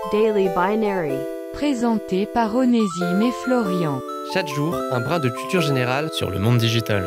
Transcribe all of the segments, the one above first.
Daily Binary. Présenté par Onésime et Florian. Chaque jour, un brin de culture générale sur le monde digital.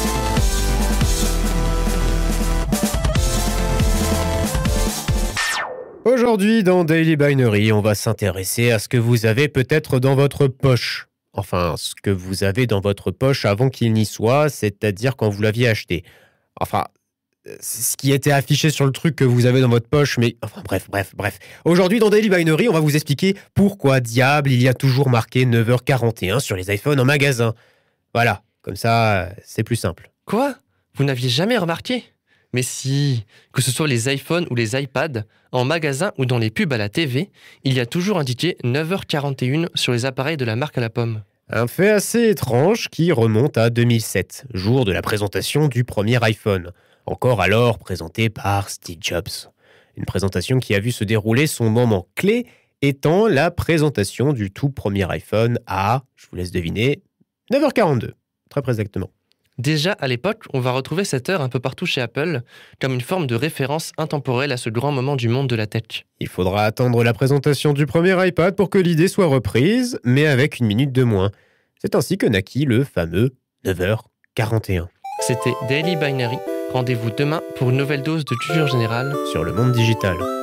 Aujourd'hui, dans Daily Binary, on va s'intéresser à ce que vous avez peut-être dans votre poche. Enfin, ce que vous avez dans votre poche avant qu'il n'y soit, c'est-à-dire quand vous l'aviez acheté. Enfin, ce qui était affiché sur le truc que vous avez dans votre poche, mais... Enfin, bref. Aujourd'hui, dans Daily Binary, on va vous expliquer pourquoi diable il y a toujours marqué 9h41 sur les iPhones en magasin. Voilà, comme ça, c'est plus simple. Quoi ? Vous n'aviez jamais remarqué ? Mais si, que ce soit les iPhones ou les iPads, en magasin ou dans les pubs à la TV, il y a toujours indiqué 9h41 sur les appareils de la marque à la pomme. Un fait assez étrange qui remonte à 2007, jour de la présentation du premier iPhone, encore alors présenté par Steve Jobs. Une présentation qui a vu se dérouler son moment clé étant la présentation du tout premier iPhone à, je vous laisse deviner, 9h42, très exactement. Déjà, à l'époque, on va retrouver cette heure un peu partout chez Apple, comme une forme de référence intemporelle à ce grand moment du monde de la tech. Il faudra attendre la présentation du premier iPad pour que l'idée soit reprise, mais avec une minute de moins. C'est ainsi que naquit le fameux 9h41. C'était Daily Binary. Rendez-vous demain pour une nouvelle dose de culture générale sur le monde digital.